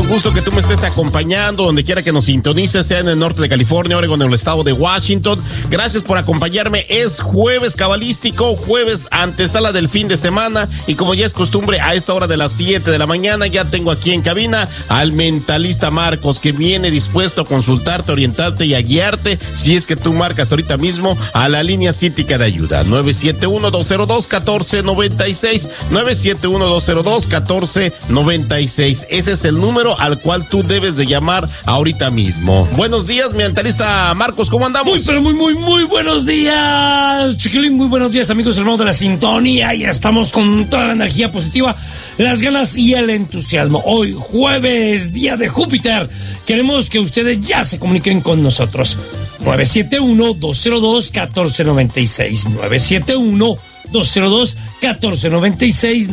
muchísimo gusto que tú me estés acompañando, donde quiera que nos sintonices, sea en el norte de California, Oregon, en el estado de Washington. Gracias por acompañarme. Es jueves cabalístico, jueves antesala del fin de semana, y como ya es costumbre, a esta hora de las 7 de la mañana, ya tengo aquí en cabina al mentalista Marcos, que viene dispuesto a consultarte, orientarte y a guiarte, si es que tú marcas ahorita mismo a la línea cítica de ayuda, 971-202-1496, 971-202-1496. Ese es el número al cual tú debes de llamar ahorita mismo. Buenos días, mentalista Marcos, ¿cómo andamos? Muy buenos días, chiquilín, muy buenos días, amigos hermanos de la sintonía. Ya estamos con toda la energía positiva, las ganas y el entusiasmo. Hoy, jueves, día de Júpiter, queremos que ustedes ya se comuniquen con nosotros. 971-202-1496, 971-202-1496,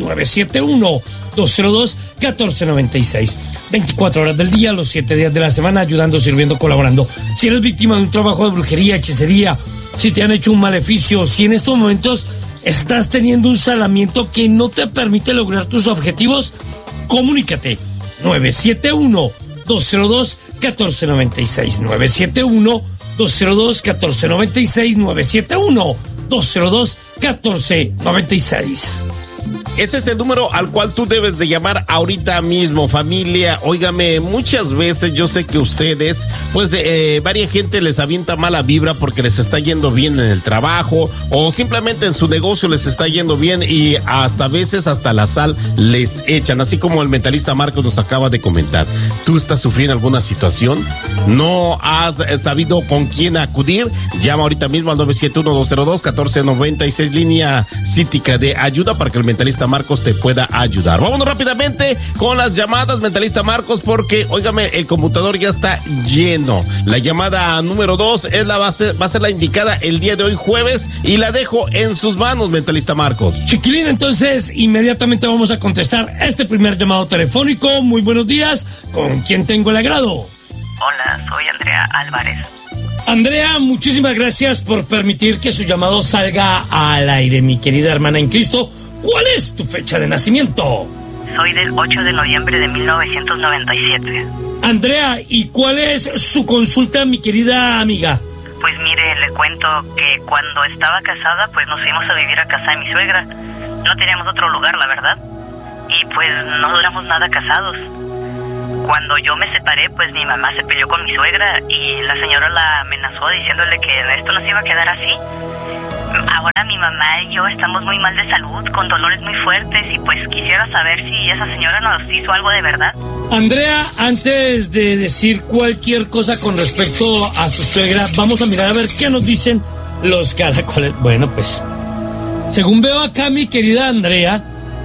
971-202-1496. 24 horas del día, los 7 días de la semana, ayudando, sirviendo, colaborando. Si eres víctima de un trabajo de brujería, hechicería, si te han hecho un maleficio, si en estos momentos estás teniendo un salamiento que no te permite lograr tus objetivos, comunícate. 971-202-1496, 971-202-1496, 971-202-1496. Ese es el número al cual tú debes de llamar ahorita mismo, familia. Óigame, muchas veces yo sé que ustedes, pues varias gente les avienta mala vibra porque les está yendo bien en el trabajo o simplemente en su negocio les está yendo bien, y hasta a veces hasta la sal les echan, así como el mentalista Marcos nos acaba de comentar. ¿Tú estás sufriendo alguna situación? ¿No has sabido con quién acudir? Llama ahorita mismo al 971-202-1496, línea cítica de ayuda, para que el mentalista Marcos te pueda ayudar. Vámonos rápidamente con las llamadas, mentalista Marcos, porque, óigame, el computador ya está lleno. La llamada número 2 va a ser la indicada el día de hoy, jueves, y la dejo en sus manos, mentalista Marcos. Chiquilín, entonces, inmediatamente vamos a contestar este primer llamado telefónico. Muy buenos días, ¿con quién tengo el agrado? Hola, soy Andrea Álvarez. Andrea, muchísimas gracias por permitir que su llamado salga al aire, mi querida hermana en Cristo. ¿Cuál es tu fecha de nacimiento? Soy del 8 de noviembre de 1997. Andrea, ¿y cuál es su consulta, mi querida amiga? Pues mire, le cuento que cuando estaba casada, pues nos fuimos a vivir a casa de mi suegra. No teníamos otro lugar, la verdad. Y pues no duramos nada casados. Cuando yo me separé, pues mi mamá se peleó con mi suegra y la señora la amenazó diciéndole que esto no se iba a quedar así. Ahora mi mamá y yo estamos muy mal de salud, con dolores muy fuertes, y pues quisiera saber si esa señora nos hizo algo de verdad. Andrea, antes de decir cualquier cosa con respecto a tu suegra, vamos a mirar a ver qué nos dicen los caracoles. Bueno, pues, según veo acá, mi querida Andrea,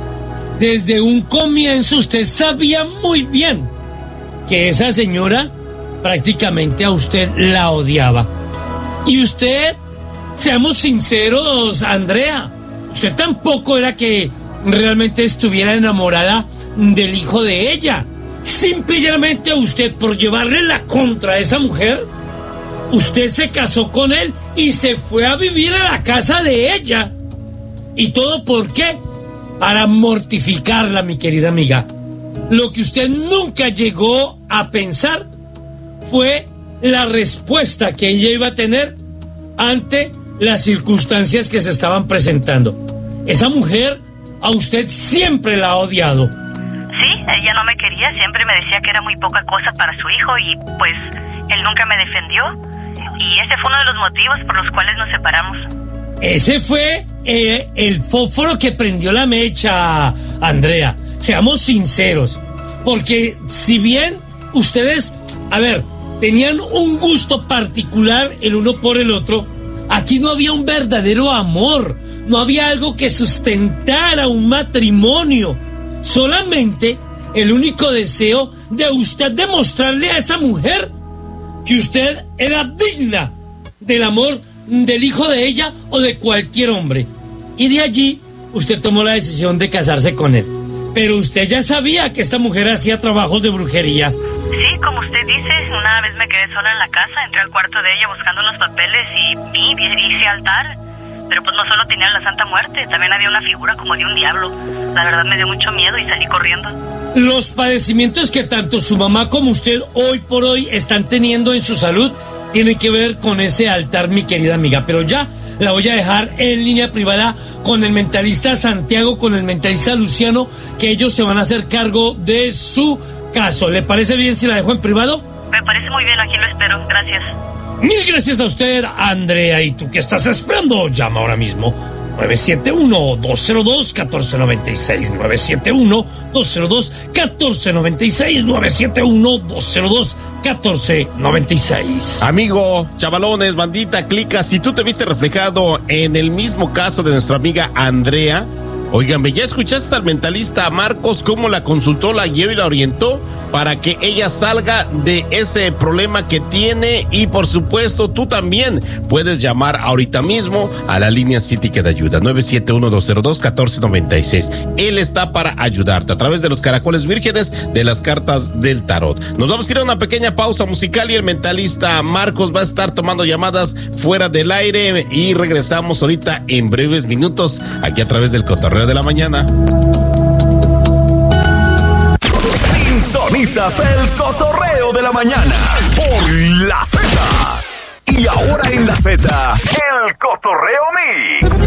desde un comienzo usted sabía muy bien que esa señora prácticamente a usted la odiaba. Y usted, seamos sinceros, Andrea, usted tampoco era que realmente estuviera enamorada del hijo de ella. Simplemente usted, por llevarle la contra a esa mujer, usted se casó con él y se fue a vivir a la casa de ella. ¿Y todo por qué? Para mortificarla, mi querida amiga. Lo que usted nunca llegó a pensar fue la respuesta que ella iba a tener ante las circunstancias que se estaban presentando. Esa mujer a usted siempre la ha odiado. Sí, ella no me quería, siempre me decía que era muy poca cosa para su hijo, y pues él nunca me defendió, y ese fue uno de los motivos por los cuales nos separamos. Ese fue el fósforo que prendió la mecha, Andrea. Seamos sinceros, porque si bien ustedes, tenían un gusto particular el uno por el otro, aquí no había un verdadero amor, no había algo que sustentara un matrimonio. Solamente el único deseo de usted demostrarle a esa mujer que usted era digna del amor del hijo de ella o de cualquier hombre. Y de allí usted tomó la decisión de casarse con él. Pero usted ya sabía que esta mujer hacía trabajos de brujería. Sí, como usted dice, una vez me quedé sola en la casa, entré al cuarto de ella buscando los papeles y hice altar. Pero pues no solo tenía la Santa Muerte, también había una figura como de un diablo. La verdad me dio mucho miedo y salí corriendo. los padecimientos que tanto su mamá como usted hoy por hoy están teniendo en su salud tienen que ver con ese altar, mi querida amiga. Pero ya la voy a dejar en línea privada con el mentalista Santiago, con el mentalista Luciano, que ellos se van a hacer cargo de su caso. ¿Le parece bien si la dejo en privado? Me parece muy bien, aquí lo espero. Gracias. Mil gracias a usted, Andrea. ¿Y tú qué estás esperando? Llama ahora mismo. 971-202-1496. 971-202-1496. 971-202-1496. Amigo, chavalones, bandita, clica. Si tú te viste reflejado en el mismo caso de nuestra amiga Andrea, óigame, ¿ya escuchaste al mentalista Marcos cómo la consultó, la guió y la orientó para que ella salga de ese problema que tiene? Y por supuesto, tú también puedes llamar ahorita mismo a la línea Cítica de Ayuda, 971-202-1496. Él está para ayudarte a través de los caracoles vírgenes de las cartas del tarot. Nos vamos a ir a una pequeña pausa musical y el mentalista Marcos va a estar tomando llamadas fuera del aire y regresamos ahorita en breves minutos aquí a través del Cotorreo de la Mañana. Sintonizas el Cotorreo de la Mañana por la Z. Y ahora en la Z, el Cotorreo Mix.